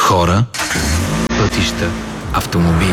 Хора, пътища, автомобили.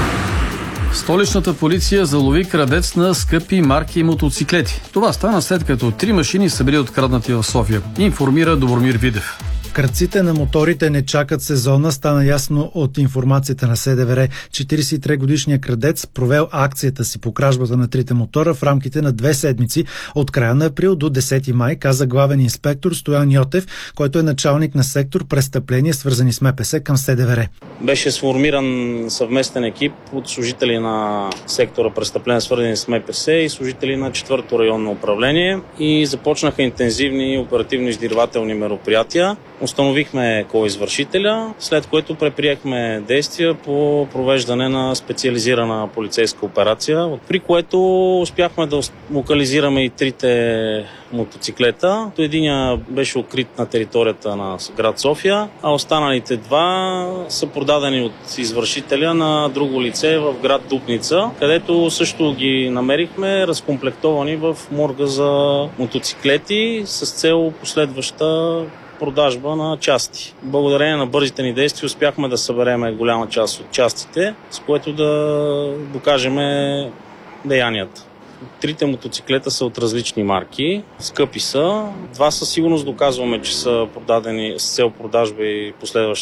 Столичната полиция залови крадец на скъпи марки и мотоциклети. Това стана след като 3 машини са били откраднати в София, информира Добромир Видев. Крадците на моторите не чакат сезона, стана ясно от информацията на СДВР. 43-годишният крадец провел акцията си по кражбата на трите мотора в рамките на 2 седмици от края на април до 10 май, каза главен инспектор Стоян Йотев, който е началник на сектор престъпления, свързани с МПС към СДВР. Беше сформиран съвместен екип от служители на сектора престъпления, свързани с МПС и служители на 4-то районно управление и започнаха интензивни оперативно-издирвателни мероприятия. Установихме кой е извършителя, след което предприехме действия по провеждане на специализирана полицейска операция, при което успяхме да локализираме и 3 мотоциклета. Единия беше укрит на територията на град София, а останалите 2 са продадени от извършителя на друго лице в град Дупница, където също ги намерихме разкомплектовани в морга за мотоциклети с цел последваща продажба на части. Благодарение на бързите ни действия успяхме да съберем голяма част от частите, с което да докажем деянията. 3 мотоциклета са от различни марки, скъпи са. 2 със сигурност доказваме, че са продадени с цел продажба и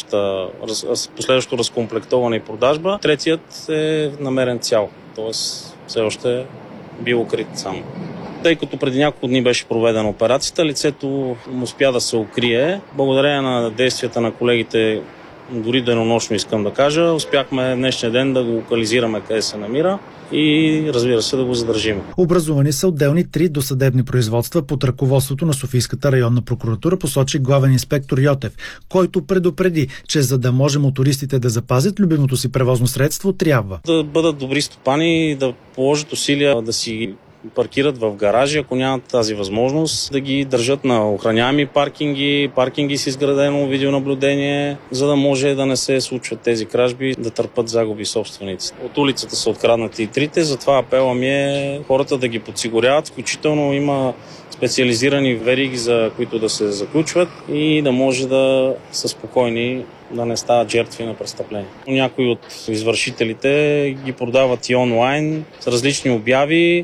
последващо разкомплектоване и продажба. Третият е намерен цял, т.е. все още е бил укрит само. Тъй като преди няколко дни беше проведена операцията, лицето успя да се укрие. Благодарение на действията на колегите, дори денонощно искам да кажа, успяхме днешния ден да го локализираме къде се намира и, разбира се, да го задържим. Образувани са отделни 3 досъдебни производства под ръководството на Софийската районна прокуратура, посочи главен инспектор Йотев, който предупреди, че за да може мотористите да запазят любимото си превозно средство, трябва да бъдат добри стопани, да положат усилия да си паркират в гаражи, ако нямат тази възможност, да ги държат на охраняеми паркинги с изградено видеонаблюдение, за да може да не се случват тези кражби, да търпят загуби собствениците. От улицата са откраднати и 3, затова апела ми е хората да ги подсигуряват, включително има специализирани вериги, за които да се заключват и да може да са спокойни, да не стават жертви на престъпления. Някои от извършителите ги продават и онлайн с различни обяви,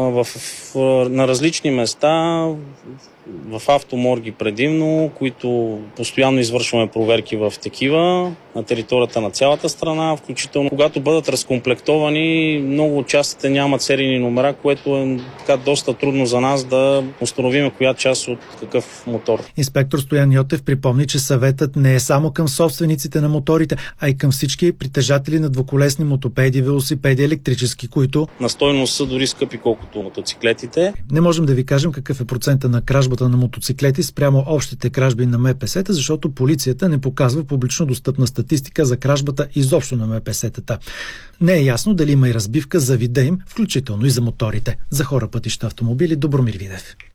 на различни места, в автоморги предимно, които постоянно извършваме проверки в такива на територията на цялата страна, включително когато бъдат разкомплектовани, много от частите нямат серийни номера, което е доста трудно за нас да установим коя част от какъв мотор. Инспектор Стоян Йотев припомни, че съветът не е само към собствениците на моторите, а и към всички притежатели на двуколесни мотопеди, велосипеди, електрически, които на стойност са дори скъпи колкото мотоциклетите. Не можем да ви кажем какъв е процента на кражбата на мотоциклети спрямо общите кражби на МПС-та, защото полицията не показва публично достъпна статистика за кражбата изобщо на МПС-тата. Не е ясно дали има и разбивка за вида им, включително и за моторите. За хора, пътища, автомобили, Добромир Видев.